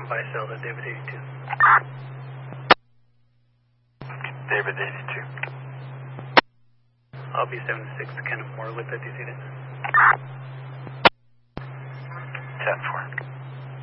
Vice Delta, David 82. David 82. I'll be 76 to Kenneth Moore with 50 seated.